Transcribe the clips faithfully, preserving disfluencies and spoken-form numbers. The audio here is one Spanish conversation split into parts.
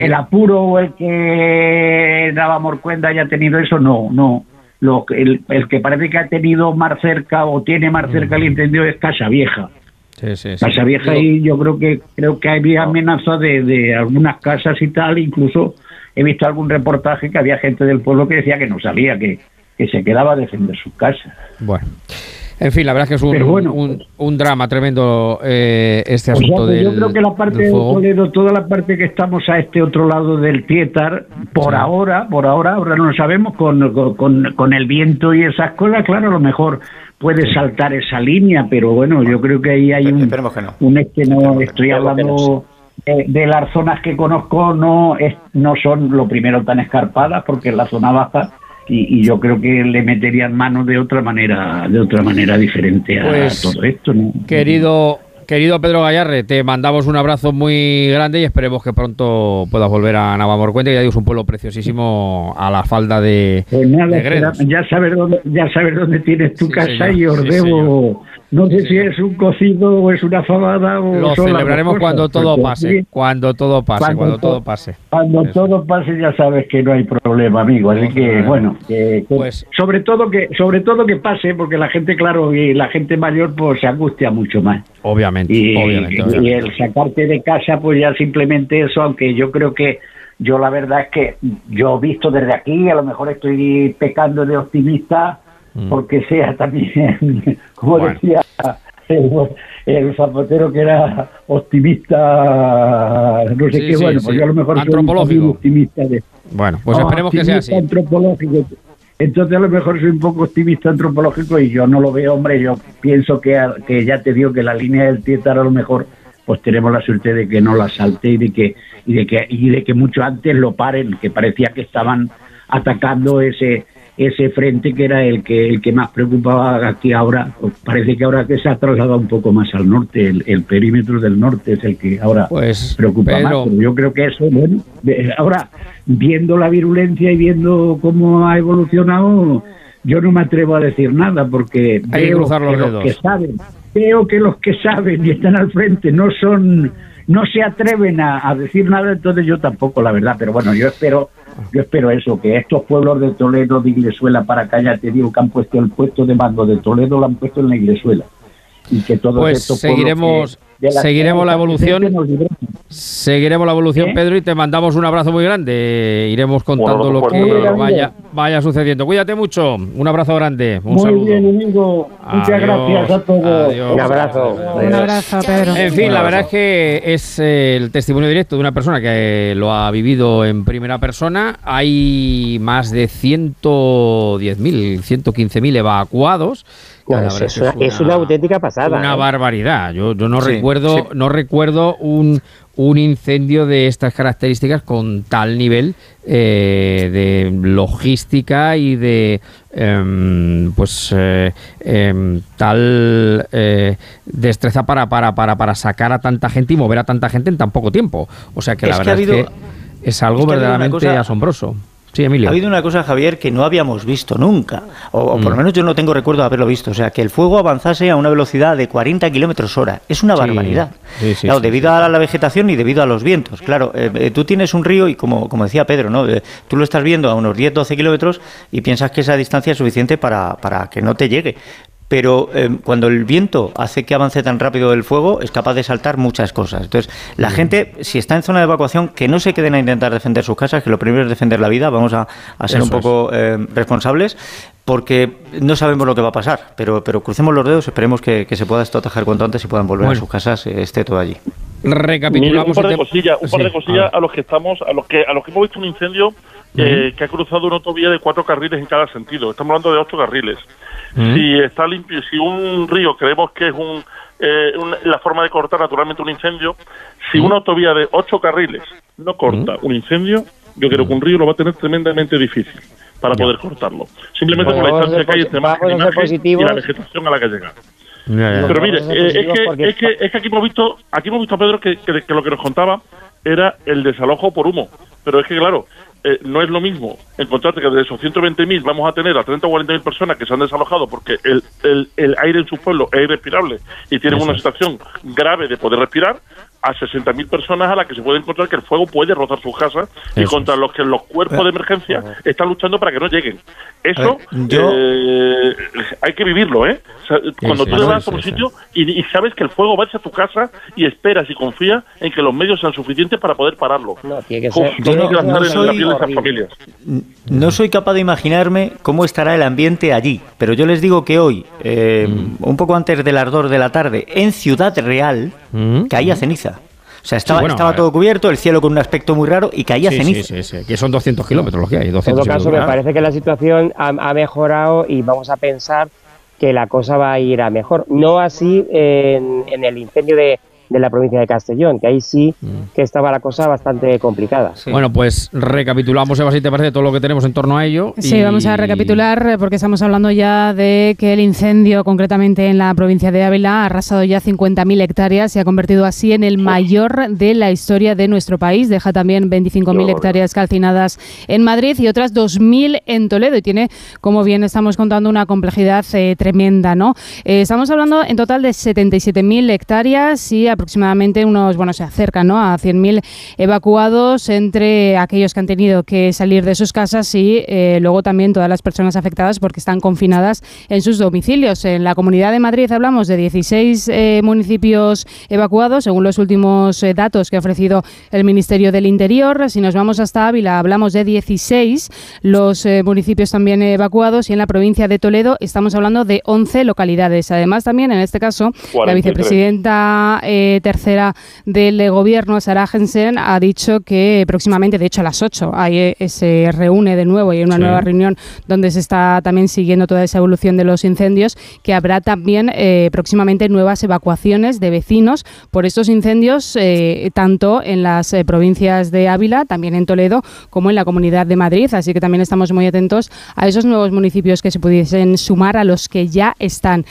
el apuro o el que Navalmoruenda haya tenido eso, no, no. Lo, el, el que parece que ha tenido más cerca o tiene más cerca el incendio es Casavieja. Sí, sí, sí. Casavieja, Digo... y yo creo que creo que había amenaza de, de algunas casas y tal, incluso he visto algún reportaje que había gente del pueblo que decía que no salía, que, que se quedaba a defender sus casas. Bueno. En fin, la verdad es que es un, bueno, un, un drama tremendo eh, este asunto. O sea, del Yo creo que la parte de Toledo, toda la parte que estamos a este otro lado del Tietar, por sí. ahora, por ahora, ahora no lo sabemos, con, con, con el viento y esas cosas, claro, a lo mejor puede saltar esa línea, pero bueno, yo creo que ahí hay un, que no. un este no, estoy hablando de, de las zonas que conozco, no, es, no son lo primero tan escarpadas, porque en la zona baja... Y, y yo creo que le meterían mano de otra manera, de otra manera diferente a pues, todo esto, ¿no? Querido, querido Pedro Gayarre, te mandamos un abrazo muy grande y esperemos que pronto puedas volver a Navalmoruenda, que ya digo, es un pueblo preciosísimo a la falda de, pues nada, de Gredos. Ya sabes dónde, ya sabes dónde tienes tu sí, casa señor. y os sí, debo... Señor. No sé sí, si es un cocido o es una fabada o lo celebraremos cuando todo pase, sí, cuando todo pase, cuando, cuando todo pase. Cuando Eso. todo pase ya sabes que no hay problema, amigo. Así no, que no, bueno, que, que pues, sobre todo que sobre todo que pase, porque la gente, claro, y la gente mayor pues se angustia mucho más. Obviamente, y, obviamente, y, obviamente. y el sacarte de casa, pues ya simplemente eso, aunque yo creo que yo la verdad es que yo visto desde aquí, a lo mejor estoy pecando de optimista. Porque sea también, como bueno. decía el, el zapatero que era optimista, no sé sí, qué, sí, bueno, sí. pues yo a lo mejor soy un optimista de... Bueno, pues no, esperemos que sea así. Antropológico. Entonces a lo mejor soy un poco optimista antropológico y yo no lo veo, hombre, yo pienso que, que ya te digo que la línea del Tietar a lo mejor pues tenemos la suerte de que no la salte y de que y de que y de que mucho antes lo paren, que parecía que estaban atacando ese ese frente que era el que el que más preocupaba aquí ahora. Parece que ahora que se ha trasladado un poco más al norte, el, el perímetro del norte es el que ahora pues, preocupa pero... más. Pero yo creo que eso, bueno, ahora viendo la virulencia y viendo cómo ha evolucionado, yo no me atrevo a decir nada porque hay veo que cruzar los que dedos. los que saben, veo que los que saben y están al frente no son, no se atreven a, a decir nada, entonces yo tampoco, la verdad, pero bueno, yo espero Yo espero eso, que estos pueblos de Toledo, de Iglesuela, para acá, ya te digo que han puesto el puesto de mando de Toledo, lo han puesto en la Iglesuela. Y que todos pues estos seguiremos, la seguiremos la evolución, seguiremos la evolución, ¿Eh? Pedro, y te mandamos un abrazo muy grande. Iremos contando bueno, lo que bueno, vaya, vaya sucediendo. Cuídate mucho, un abrazo grande, un muy saludo. Muy bien, amigo, muchas adiós, gracias a todos. Adiós, un abrazo. Un abrazo, Pedro. En fin, la verdad es que es el testimonio directo de una persona que lo ha vivido en primera persona. Hay más de ciento diez mil, ciento quince mil evacuados. Bueno, es, es, una, es una auténtica pasada. Una ¿eh? barbaridad. Yo, yo no sí, recuerdo, sí. no recuerdo un, un incendio de estas características con tal nivel eh, de logística y de eh, pues eh, eh, tal eh, destreza para, para, para, para sacar a tanta gente y mover a tanta gente en tan poco tiempo. O sea que la es verdad que habido, es que es algo es que verdaderamente cosa... asombroso. Sí, Emilio. Ha habido una cosa, Javier, que no habíamos visto nunca, o, o por lo menos yo no tengo recuerdo de haberlo visto, o sea, que el fuego avanzase a una velocidad de cuarenta kilómetros hora. Es una barbaridad. Sí, sí, claro, sí, debido sí, a la vegetación y debido a los vientos. Claro, eh, eh, tú tienes un río y como, como decía Pedro, ¿no? Eh, tú lo estás viendo a unos diez, doce kilómetros y piensas que esa distancia es suficiente para, para que no te llegue. Pero eh, cuando el viento hace que avance tan rápido el fuego, es capaz de saltar muchas cosas. Entonces, la mm. gente, si está en zona de evacuación, que no se queden a intentar defender sus casas, que lo primero es defender la vida, vamos a, a ser Eso un poco eh, responsables, porque no sabemos lo que va a pasar, pero, pero crucemos los dedos, esperemos que, que se pueda esto atajar cuanto antes y puedan volver bueno. a sus casas, eh, esté todo allí. Recapitulamos. Un par de cosillas, un par de cosillas sí. a los que estamos, a los que a los que hemos visto un incendio eh, uh-huh. que ha cruzado una autovía de cuatro carriles en cada sentido. Estamos hablando de ocho carriles. Uh-huh. Si está limpio, si un río creemos que es un, eh, un la forma de cortar naturalmente un incendio, si uh-huh. una autovía de ocho carriles no corta uh-huh. un incendio, yo creo que un río lo va a tener tremendamente difícil para yeah. poder cortarlo. Simplemente por la distancia que hay entre margen y la vegetación a la que llega. Ya, ya. Pero mire, eh, es, que, es, que, es que aquí hemos visto, aquí hemos visto a Pedro que, que, que lo que nos contaba era el desalojo por humo. Pero es que claro, eh, no es lo mismo encontrarte que de esos ciento veinte mil vamos a tener a treinta o cuarenta mil personas que se han desalojado porque el, el, el aire en su pueblo es irrespirable y tienen Eso. una situación grave de poder respirar, a sesenta mil personas a las que se puede encontrar que el fuego puede rozar sus casas y Eso contra los que los cuerpos de emergencia están luchando para que no lleguen. Eso ver, yo... eh, hay que vivirlo, ¿eh? O sea, cuando sí, tú sí, le vas sí, a un sí, sitio y, y sabes que el fuego va hacia tu casa y esperas y confías en que los medios sean suficientes para poder pararlo. No, tiene que ser... Uf, yo no- que no estar en soy la piel de esas horrible. familias. No soy capaz de imaginarme cómo estará el ambiente allí, pero yo les digo que hoy, eh, Mm. un poco antes del ardor de la tarde, en Ciudad Real, Mm. caía ceniza. O sea, estaba, Sí, bueno, estaba eh. todo cubierto, el cielo con un aspecto muy raro y caía Sí, ceniza. sí, sí, sí, que son doscientos kilómetros los que hay. En doscientos todo caso, me kilómetros. parece que la situación ha, ha mejorado y vamos a pensar que la cosa va a ir a mejor. No así en, en el incendio de, de la provincia de Castellón, que ahí sí que estaba la cosa bastante complicada. Sí. Bueno, pues recapitulamos, Eva, si te parece, todo lo que tenemos en torno a ello. Sí, y- vamos a recapitular porque estamos hablando ya de que el incendio, concretamente en la provincia de Ávila, ha arrasado ya cincuenta mil hectáreas y ha convertido así en el mayor de la historia de nuestro país. Deja también veinticinco mil hectáreas calcinadas en Madrid y otras dos mil en Toledo. Y tiene, como bien estamos contando, una complejidad eh, tremenda, ¿no? Eh, estamos hablando en total de setenta y siete mil hectáreas y aproximadamente unos, bueno, se acercan, ¿no?, a cien mil evacuados entre aquellos que han tenido que salir de sus casas y eh, luego también todas las personas afectadas porque están confinadas en sus domicilios. En la Comunidad de Madrid hablamos de dieciséis eh, municipios evacuados, según los últimos eh, datos que ha ofrecido el Ministerio del Interior. Si nos vamos hasta Ávila, hablamos de dieciséis los eh, municipios también evacuados, y en la provincia de Toledo estamos hablando de once localidades. Además, también en este caso, la cuarenta y tres. vicepresidenta eh, tercera del eh, gobierno, Sara Jensen, ha dicho que próximamente, de hecho a las ocho, ahí eh, se reúne de nuevo y hay una Sí. nueva reunión donde se está también siguiendo toda esa evolución de los incendios, que habrá también eh, próximamente nuevas evacuaciones de vecinos por estos incendios, eh, tanto en las eh, provincias de Ávila, también en Toledo, como en la Comunidad de Madrid. Así que también estamos muy atentos a esos nuevos municipios que se pudiesen sumar a los que ya están.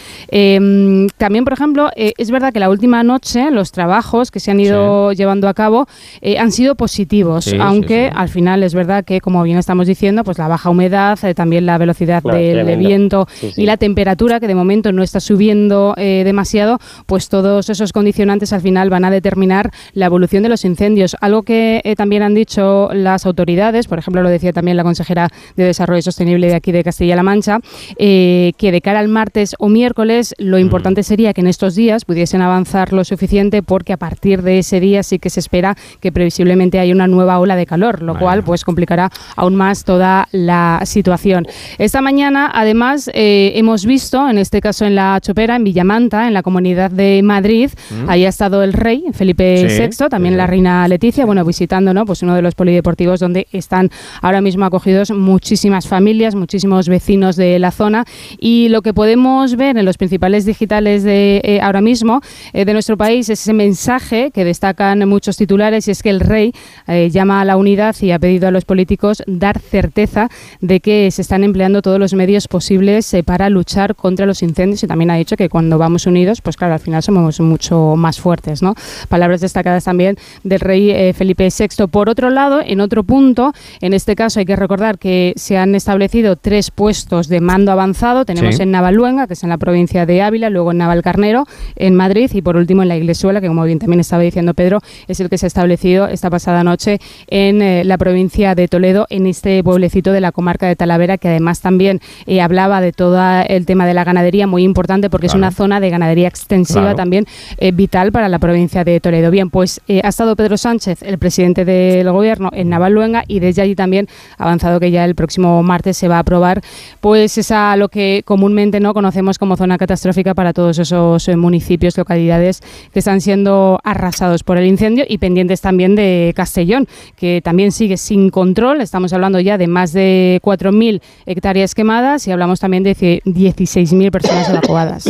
Eh, también, por ejemplo, eh, es verdad que la última noche los trabajos que se han ido llevando a cabo eh, han sido positivos, Sí, aunque sí, sí. al final es verdad que, como bien estamos diciendo, pues la baja humedad, eh, también la velocidad Claro, del tremendo. viento Sí, sí. y la temperatura, que de momento no está subiendo eh, demasiado, pues todos esos condicionantes al final van a determinar la evolución de los incendios. Algo que eh, también han dicho las autoridades, por ejemplo, lo decía también la consejera de Desarrollo Sostenible de aquí de Castilla-La Mancha, eh, que de cara al martes o miércoles lo importante sería que en estos días pudiesen avanzar lo suficiente, porque a partir de ese día sí que se espera que previsiblemente haya una nueva ola de calor, lo Vale. cual pues complicará aún más toda la situación. Esta mañana, además, eh, hemos visto, en este caso en La Chopera, en Villamanta, en la Comunidad de Madrid, ahí ha estado el rey Felipe Sí, sexto, también sí. la reina Leticia, bueno, visitando, ¿no?, pues uno de los polideportivos donde están ahora mismo acogidos muchísimas familias, muchísimos vecinos de la zona. Y lo que podemos ver en los principales digitales de eh, ahora mismo eh, de nuestro país es ese mensaje que destacan muchos titulares, y es que el rey eh, llama a la unidad y ha pedido a los políticos dar certeza de que se están empleando todos los medios posibles eh, para luchar contra los incendios, y también ha dicho que cuando vamos unidos, pues claro, al final somos mucho más fuertes, ¿no? Palabras destacadas también del rey eh, Felipe sexto. Por otro lado, en otro punto, en este caso hay que recordar que se han establecido tres puestos de mando avanzado. Tenemos Sí. en Navaluenga, que es en la provincia de Ávila, luego en Navalcarnero, en Madrid, y por último en la Iglesuela, que como bien también estaba diciendo Pedro, es el que se ha establecido esta pasada noche en eh, la provincia de Toledo, en este pueblecito de la comarca de Talavera, que además también eh, hablaba de todo el tema de la ganadería, muy importante porque Claro. es una zona de ganadería extensiva, Claro. también eh, vital para la provincia de Toledo. Bien, pues eh, ha estado Pedro Sánchez, el presidente del gobierno, en Navaluenga, y desde allí también ha avanzado que ya el próximo martes se va a aprobar pues esa, lo que comúnmente no conocemos como zona catastrófica para todos esos eh, municipios, localidades que están siendo arrasados por el incendio, y pendientes también de Castellón, que también sigue sin control. Estamos hablando ya de más de cuatro mil hectáreas quemadas y hablamos también de dieciséis mil personas evacuadas.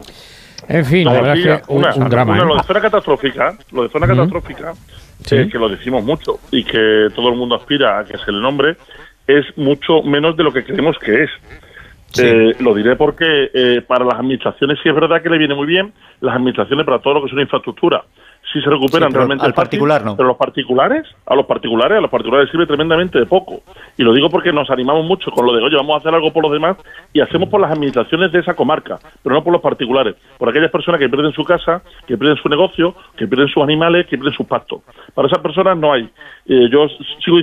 En fin, la Pues verdad mira, es que un, una- un drama. una, ¿eh? Lo de zona catastrófica, lo de zona Ujú. catastrófica, Sí. eh, que lo decimos mucho y que todo el mundo aspira a que se le nombre, es mucho menos de lo que creemos que es. Sí. Eh, lo diré porque eh, para las administraciones sí es verdad que le viene muy bien, las administraciones para todo lo que es una infraestructura. si se recuperan sí, realmente. Al particular fácil, no. Pero los particulares, a los particulares, a los particulares sirve tremendamente de poco. Y lo digo porque nos animamos mucho con lo de, oye, vamos a hacer algo por los demás, y hacemos por las administraciones de esa comarca, pero no por los particulares, por aquellas personas que pierden su casa, que pierden su negocio, que pierden sus animales, que pierden sus pastos. Para esas personas no hay. Eh, yo sigo